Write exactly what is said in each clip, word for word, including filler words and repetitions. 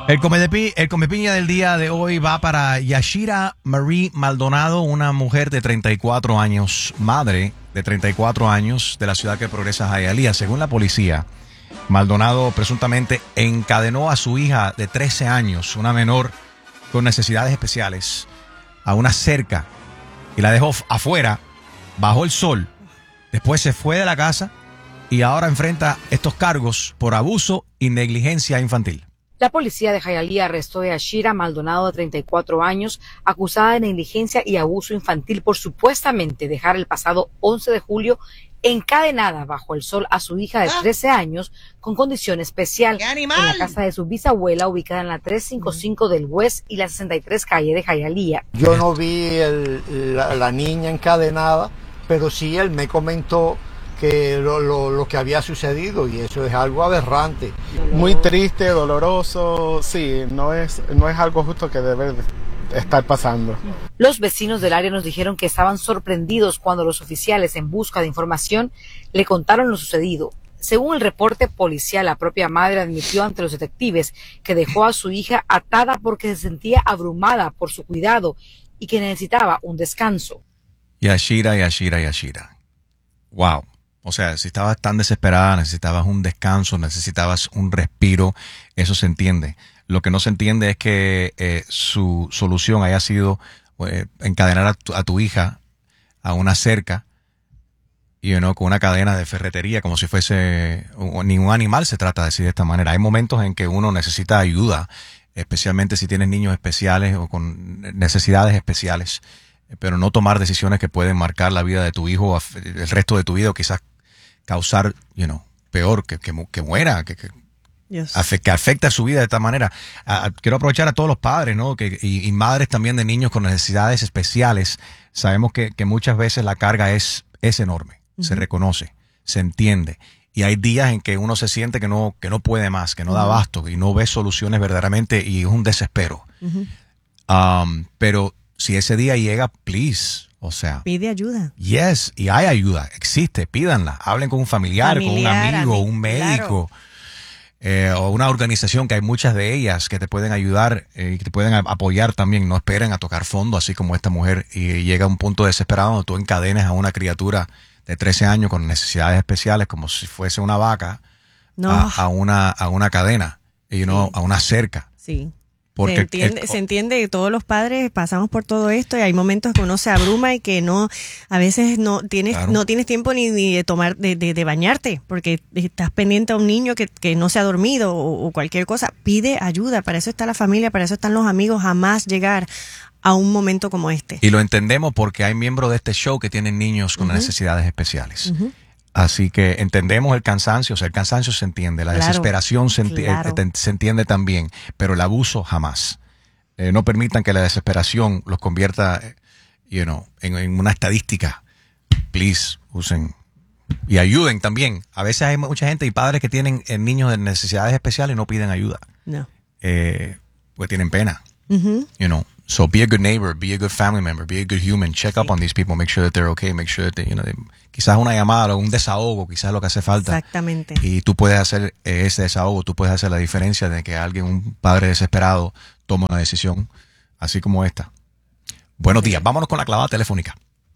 El Comepi, el Comepiña del día de hoy va para Yashira Marie Maldonado, una mujer de treinta y cuatro años, madre de treinta y cuatro años de la ciudad que progresa Hialeah. Según la policía, Maldonado presuntamente encadenó a su hija de trece años, una menor con necesidades especiales, a una cerca y la dejó afuera, bajo el sol. Después se fue de la casa y ahora enfrenta estos cargos por abuso y negligencia infantil. La policía de Hialeah arrestó a Yashira Maldonado, de treinta y cuatro años, acusada de negligencia y abuso infantil por supuestamente dejar el pasado once de julio encadenada bajo el sol a su hija de trece años con condición especial en la casa de su bisabuela ubicada en la trescientos cincuenta y cinco del West y la sesenta y tres calle de Hialeah. Yo no vi el, la, la niña encadenada, pero sí él me comentó que lo, lo, lo que había sucedido, y eso es algo aberrante. Muy triste, doloroso, sí, no es, no es algo justo que debe estar pasando. Los vecinos del área nos dijeron que estaban sorprendidos cuando los oficiales, en busca de información, le contaron lo sucedido. Según el reporte policial, la propia madre admitió ante los detectives que dejó a su hija atada porque se sentía abrumada por su cuidado y que necesitaba un descanso. Yashira, Yashira, Yashira. Wow. O sea, si estabas tan desesperada, necesitabas un descanso, necesitabas un respiro, eso se entiende. Lo que no se entiende es que eh, su solución haya sido eh, encadenar a tu, a tu hija a una cerca, you know, con una cadena de ferretería, como si fuese un, ningún animal se trata de decir de esta manera. Hay momentos en que uno necesita ayuda, especialmente si tienes niños especiales o con necesidades especiales, pero no tomar decisiones que pueden marcar la vida de tu hijo, el resto de tu vida, o quizás causar, you know, peor, que, que, que muera, que, que, yes. afe, que afecte a su vida de esta manera. Uh, quiero aprovechar a todos los padres, ¿no? Que, y, y madres también de niños con necesidades especiales. Sabemos que, que muchas veces la carga es, es enorme, uh-huh. Se reconoce, se entiende. Y hay días en que uno se siente que no, que no puede más, que no uh-huh. da abasto y no ve soluciones verdaderamente, y es un desespero. Uh-huh. Um, pero si ese día llega, please, o sea, pide ayuda. Yes, y hay ayuda, existe, pídanla. Hablen con un familiar, familiar con un amigo, ami- un médico, claro. eh, o una organización, que hay muchas de ellas que te pueden ayudar eh, y que te pueden apoyar también. No esperen a tocar fondo, así como esta mujer, y llega a un punto desesperado donde tú encadenes a una criatura de trece años con necesidades especiales, como si fuese una vaca, no. a, a, una, a una cadena, you know, sí. a una cerca. Sí. Porque se entiende, el, se entiende que todos los padres pasamos por todo esto, y hay momentos que uno se abruma y que no, a veces no tienes, claro. no tienes tiempo ni, ni de tomar, de, de, de bañarte, porque estás pendiente a un niño que, que no se ha dormido o, o cualquier cosa. Pide ayuda, para eso está la familia, para eso están los amigos. Jamás llegar a un momento como este. Y lo entendemos porque hay miembros de este show que tienen niños con uh-huh. necesidades especiales. Uh-huh. Así que entendemos el cansancio, o sea, el cansancio se entiende, la claro, desesperación se, enti- claro. eh, se entiende también, pero el abuso jamás. Eh, no permitan que la desesperación los convierta, you know, en, en una estadística. Please, usen y ayuden también. A veces hay mucha gente y padres que tienen eh, niños de necesidades especiales y no piden ayuda. No. Eh, porque tienen pena. Uh-huh. You know. So be a good neighbor, be a good family member, be a good human. Check sí. up on these people, make sure that they're okay, make sure that they, you know, they, quizás una llamada o un desahogo, quizás lo que hace falta. Exactamente. Y tú puedes hacer eh, ese desahogo, tú puedes hacer la diferencia de que alguien, un padre desesperado, tome una decisión así como esta. Buenos días, vámonos con la clavada telefónica.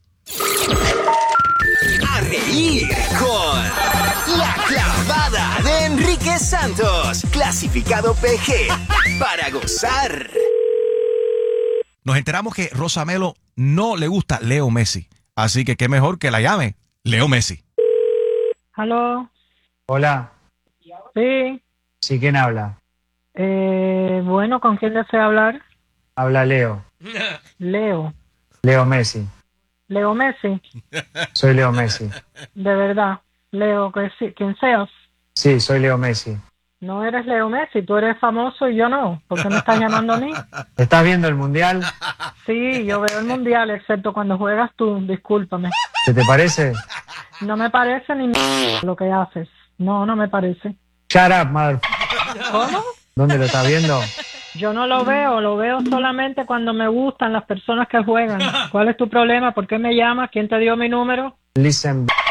A reír con la clavada de Enrique Santos, clasificado P G, para gozar. Nos enteramos que Rosamelo no le gusta Leo Messi, así que qué mejor que la llame Leo Messi. ¿Aló? Hola. Sí. ¿Sí, quién habla? Eh, bueno, ¿con quién desea hablar? Habla Leo. Leo. Leo Messi. Leo Messi. Soy Leo Messi. De verdad. Leo, ¿quién seas? Sí, soy Leo Messi. No eres Leo Messi, tú eres famoso y yo no. ¿Por qué me estás llamando a mí? ¿Estás viendo el Mundial? Sí, yo veo el Mundial, excepto cuando juegas tú, discúlpame. ¿Qué te parece? No me parece ni m- lo que haces. No, no me parece. Shut up, mother... ¿Cómo? ¿Dónde lo estás viendo? Yo no lo veo, lo veo solamente cuando me gustan las personas que juegan. ¿Cuál es tu problema? ¿Por qué me llamas? ¿Quién te dio mi número? Listen,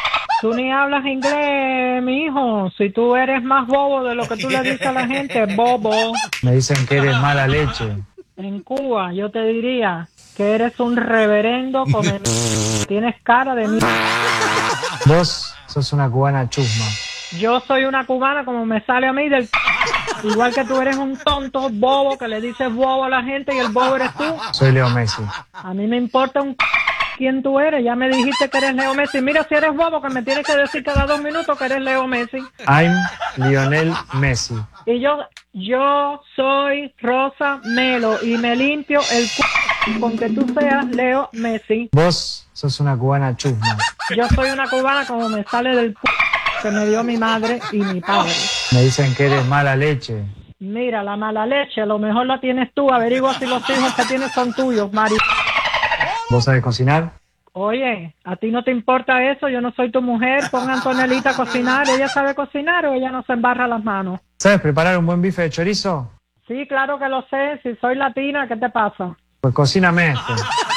Tú ni hablas inglés, mi hijo. Si tú eres más bobo de lo que tú le dices a la gente, bobo. Me dicen que eres mala leche. En Cuba yo te diría que eres un reverendo come... Tienes cara de mierda. Vos sos una cubana chusma. Yo soy una cubana como me sale a mí del... Igual que tú eres un tonto bobo que le dices bobo a la gente y el bobo eres tú. Soy Leo Messi. A mí me importa un... quién tú eres. Ya me dijiste que eres Leo Messi. Mira si eres bobo que me tienes que decir cada dos minutos que eres Leo Messi. I'm Lionel Messi. Y yo, yo soy Rosa Melo y me limpio el c... con que tú seas Leo Messi. Vos sos una cubana chusma. Yo soy una cubana como me sale del c... que me dio mi madre y mi padre. Me dicen que eres mala leche. Mira, la mala leche, a lo mejor la tienes tú. Averigua si los hijos que tienes son tuyos, Mari. ¿Vos sabés cocinar? Oye, ¿a ti no te importa eso? Yo no soy tu mujer. Pon a Antonelita a cocinar. ¿Ella sabe cocinar o ella no se embarra las manos? ¿Sabes preparar un buen bife de chorizo? Sí, claro que lo sé. Si soy latina, ¿qué te pasa? Pues cocíname este.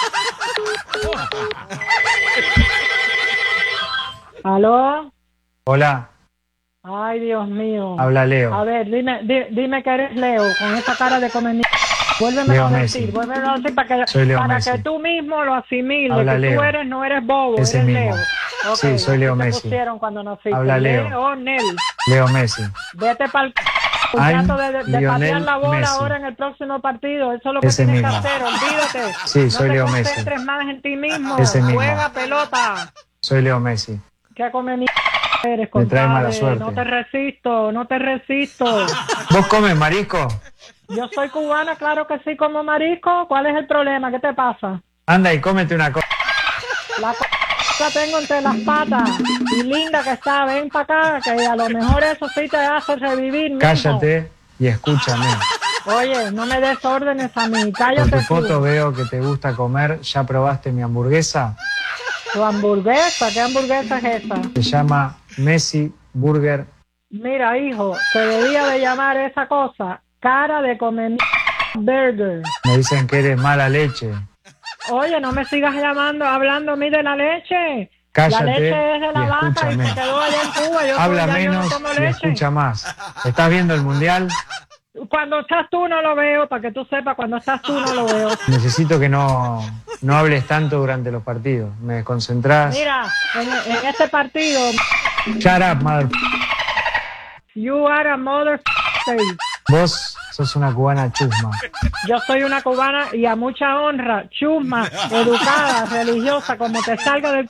¿Aló? Hola. Ay, Dios mío. Habla Leo. A ver, dime, di, dime que eres Leo, con esa cara de comer. Vuélveme Leo a Messi. decir, vuélveme a decir para que, Soy Leo para Messi. que tú mismo lo asimiles, Habla que Leo. tú eres, no eres bobo, Ese eres mismo. Leo. Sí, Okay, soy Leo así te Messi. pusieron cuando naciste. Habla Leo. Leonel. Leo Messi. Vete para el I'm trato de, de, de Lionel patear la bola Messi. ahora en el próximo partido. Eso es lo que Ese tienes mismo. que hacer, olvídate. Sí, no soy te Leo Messi. concentres más en ti mismo. Ese mismo. Juega pelota. Soy Leo Messi. ¿Qué come mi eres, Me trae mala compadre? suerte. No te resisto, no te resisto. ¿Vos comes marisco? Yo soy cubana, claro que sí, como marisco. ¿Cuál es el problema? ¿Qué te pasa? Anda y cómete una cosa. La co la tengo entre las patas. Y linda que está, ven para acá, que a lo mejor eso sí te hace revivir mismo. Cállate y escúchame. Oye, no me des órdenes a mí, Por cállate tu tú. foto veo que te gusta comer. ¿Ya probaste mi hamburguesa? ¿Tu hamburguesa? ¿Qué hamburguesa es esa? Se llama Messi Burger. Mira, hijo, se debía de llamar esa cosa cara de comer burger. Me dicen que eres mala leche. Oye, no me sigas llamando, hablando a mí de la leche. Cállate la leche es de la y vaca y escúchame. se quedó allá en Cuba. Yo Habla ya yo menos no tomo y leche. escucha más. ¿Estás viendo el mundial? Cuando estás tú no lo veo, para que tú sepas, cuando estás tú no lo veo. Necesito que no, no hables tanto durante los partidos. Me desconcentrás. Mira, en, en este partido, Shut up, mother. you are a mother. Vos sos una cubana chusma. Yo soy una cubana y a mucha honra, chusma, educada, religiosa, como te salga del...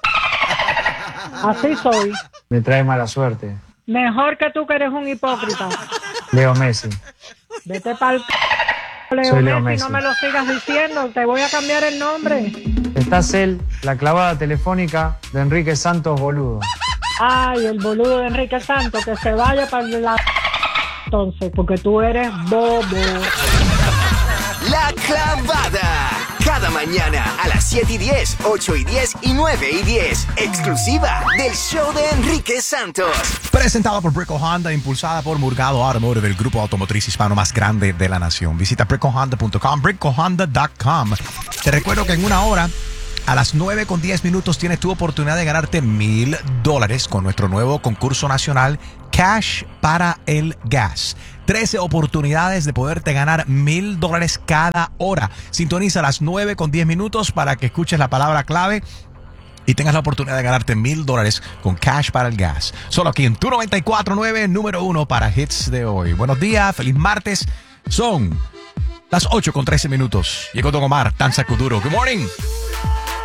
Así soy. Me trae mala suerte. Mejor que tú que eres un hipócrita. Leo Messi. Vete pa'l... Leo Soy Leo Messi, Messi. no me lo sigas diciendo, te voy a cambiar el nombre. Estás él, la clavada telefónica de Enrique Santos, boludo. Ay, el boludo de Enrique Santos, que se vaya para la... Entonces, porque tú eres bobo. La Clavada. Cada mañana a las siete y diez, ocho y diez y nueve y diez. Exclusiva del show de Enrique Santos. Presentado por Brico Honda, impulsada por Murgado Automotive, el grupo automotriz hispano más grande de la nación. Visita brico honda punto com, brico honda punto com. Te recuerdo que en una hora, a las nueve con diez minutos, tienes tu oportunidad de ganarte mil dólares con nuestro nuevo concurso nacional Cash para el Gas. trece oportunidades de poderte ganar mil dólares cada hora. Sintoniza a las nueve con diez minutos para que escuches la palabra clave y tengas la oportunidad de ganarte mil dólares con Cash para el Gas. Solo aquí en tu noventa y cuatro punto nueve, número uno para hits de hoy. Buenos días, feliz martes. Son las ocho con trece minutos. Llegó Don Omar, Tanza Kuduro. Good morning.